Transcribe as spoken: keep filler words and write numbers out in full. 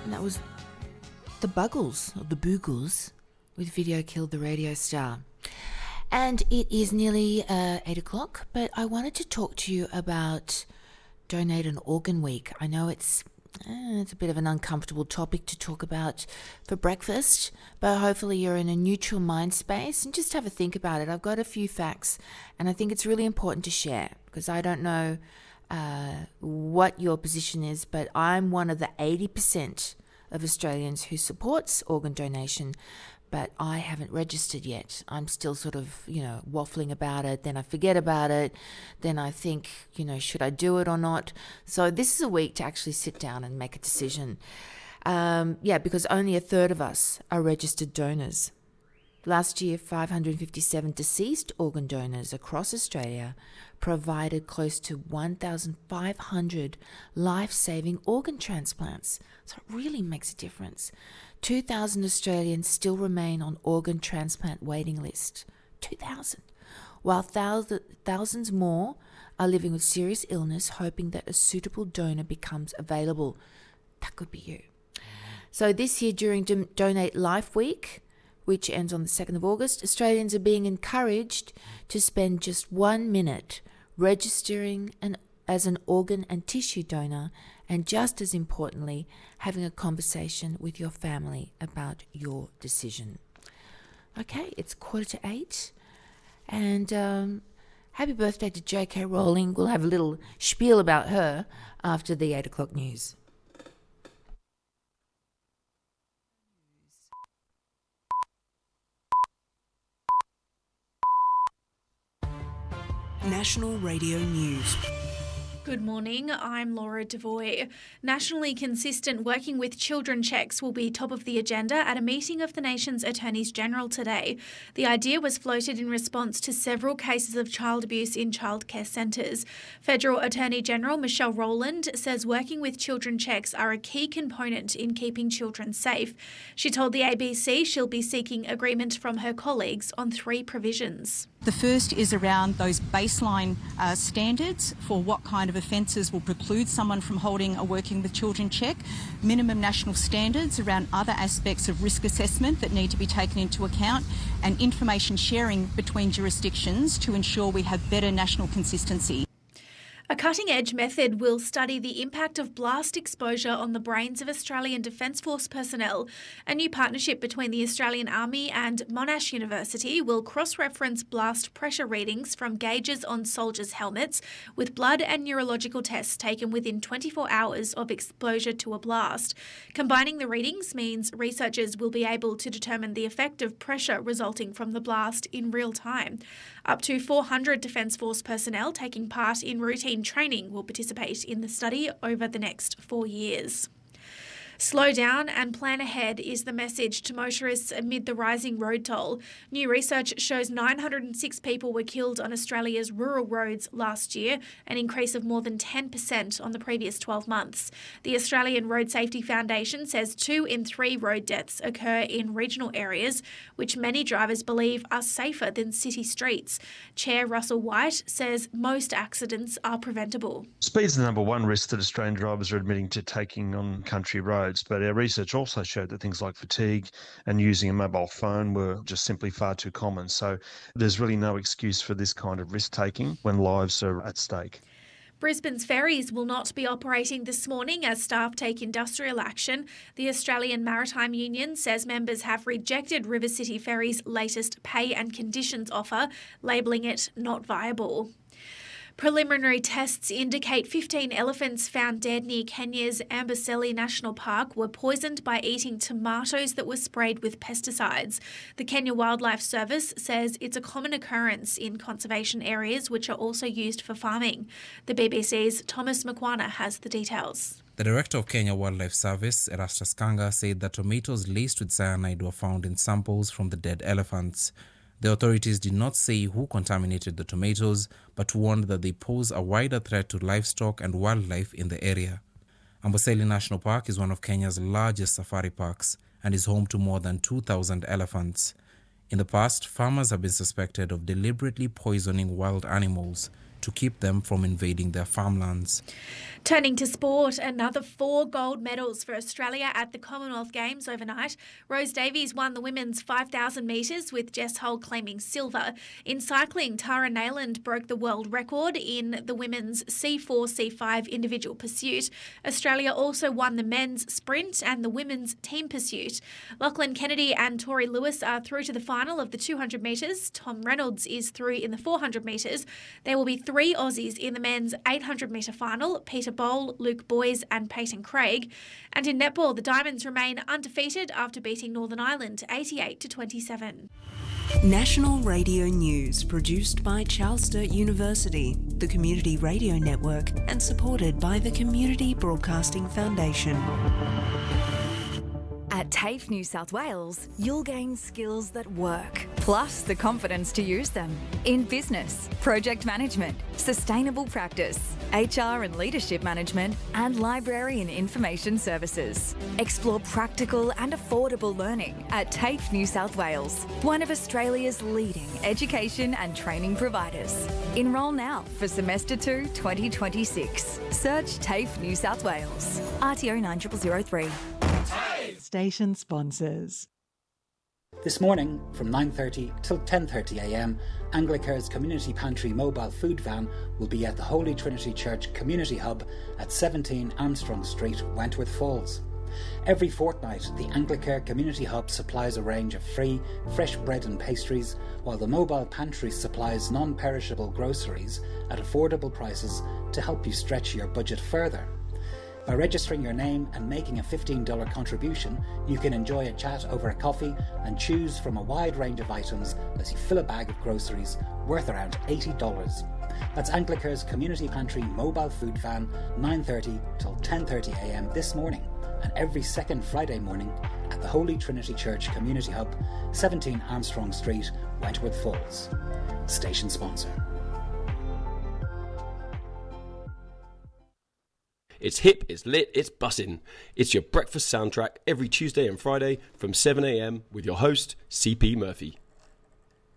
And that was the Buggles, or the Boogles, with Video Killed the Radio Star. And it is nearly uh, eight o'clock, but I wanted to talk to you about Donate an Organ Week. I know it's uh, it's a bit of an uncomfortable topic to talk about for breakfast, but hopefully you're in a neutral mind space and just have a think about it. I've got a few facts, and I think it's really important to share because I don't know uh, what your position is, but I'm one of the eighty percent of Australians who supports organ donation, but I haven't registered yet. I'm still sort of, you know, waffling about it. Then I forget about it. Then I think, you know, should I do it or not? So this is a week to actually sit down and make a decision. Um, yeah, because only a third of us are registered donors. Last year, five hundred fifty-seven deceased organ donors across Australia provided close to one thousand five hundred life-saving organ transplants. So it really makes a difference. two thousand Australians still remain on organ transplant waiting list. two thousand. While thousands, thousands more are living with serious illness, hoping that a suitable donor becomes available. That could be you. So this year during Don- Donate Life Week, which ends on the second of August, Australians are being encouraged to spend just one minute registering an, as an organ and tissue donor, and just as importantly, having a conversation with your family about your decision. Okay, it's quarter to eight, and um, happy birthday to J K Rowling. We'll have a little spiel about her after the eight o'clock news. National Radio News. Good morning, I'm Laura Devoy. Nationally consistent working with children checks will be top of the agenda at a meeting of the nation's Attorneys General today. The idea was floated in response to several cases of child abuse in childcare centres. Federal Attorney General Michelle Rowland says working with children checks are a key component in keeping children safe. She told the A B C she'll be seeking agreement from her colleagues on three provisions. The first is around those baseline uh, standards for what kind of offences will preclude someone from holding a working with children check, minimum national standards around other aspects of risk assessment that need to be taken into account, and information sharing between jurisdictions to ensure we have better national consistency. A cutting-edge method will study the impact of blast exposure on the brains of Australian Defence Force personnel. A new partnership between the Australian Army and Monash University will cross-reference blast pressure readings from gauges on soldiers' helmets with blood and neurological tests taken within twenty-four hours of exposure to a blast. Combining the readings means researchers will be able to determine the effect of pressure resulting from the blast in real time. Up to four hundred Defence Force personnel taking part in routine training will participate in the study over the next four years. Slow down and plan ahead is the message to motorists amid the rising road toll. New research shows nine hundred six people were killed on Australia's rural roads last year, an increase of more than ten percent on the previous twelve months. The Australian Road Safety Foundation says two in three road deaths occur in regional areas, which many drivers believe are safer than city streets. Chair Russell White says most accidents are preventable. Speed's the number one risk that Australian drivers are admitting to taking on country roads. But our research also showed that things like fatigue and using a mobile phone were just simply far too common. So there's really no excuse for this kind of risk-taking when lives are at stake. Brisbane's ferries will not be operating this morning as staff take industrial action. The Australian Maritime Union says members have rejected River City Ferries' latest pay and conditions offer, labelling it not viable. Preliminary tests indicate fifteen elephants found dead near Kenya's Amboseli National Park were poisoned by eating tomatoes that were sprayed with pesticides. The Kenya Wildlife Service says it's a common occurrence in conservation areas which are also used for farming. The B B C's Thomas Mkwana has the details. The director of Kenya Wildlife Service, Erastus Kanga, said that tomatoes laced with cyanide were found in samples from the dead elephants. The authorities did not say who contaminated the tomatoes, but warned that they pose a wider threat to livestock and wildlife in the area. Amboseli National Park is one of Kenya's largest safari parks and is home to more than two thousand elephants. In the past, farmers have been suspected of deliberately poisoning wild animals to keep them from invading their farmlands. Turning to sport, another four gold medals for Australia at the Commonwealth Games overnight. Rose Davies won the women's five thousand metres with Jess Hull claiming silver. In cycling, Tara Nayland broke the world record in the women's C four C five individual pursuit. Australia also won the men's sprint and the women's team pursuit. Lachlan Kennedy and Tori Lewis are through to the final of the two hundred metres. Tom Reynolds is through in the four hundred metres. There will be three Aussies in the men's eight hundred metre final: Peter Bowl, Luke Boys and Peyton Craig. And in netball, the Diamonds remain undefeated after beating Northern Ireland eighty-eight to twenty-seven. National Radio News, produced by Charles Sturt University, the Community Radio Network, and supported by the Community Broadcasting Foundation. At TAFE New South Wales, you'll gain skills that work, plus the confidence to use them in business, project management, sustainable practice, H R and leadership management, and library and information services. Explore practical and affordable learning at TAFE New South Wales, one of Australia's leading education and training providers. Enrol now for semester two twenty twenty-six. Search TAFE New South Wales. R T O nine zero zero three. Station sponsors. This morning from nine thirty till ten thirty a m, Anglicare's Community Pantry mobile food van will be at the Holy Trinity Church Community Hub at seventeen Armstrong Street, Wentworth Falls. Every fortnight, the Anglicare Community Hub supplies a range of free, fresh bread and pastries, while the mobile pantry supplies non-perishable groceries at affordable prices to help you stretch your budget further. By registering your name and making a fifteen dollars contribution, you can enjoy a chat over a coffee and choose from a wide range of items as you fill a bag of groceries worth around eighty dollars. That's Anglicare's Community Pantry mobile food van, nine thirty till ten thirty a m this morning, and every second Friday morning at the Holy Trinity Church Community Hub, seventeen Armstrong Street, Wentworth Falls. Station sponsor. It's hip, it's lit, it's bussin'. It's your breakfast soundtrack every Tuesday and Friday from seven a m with your host, C P Murphy.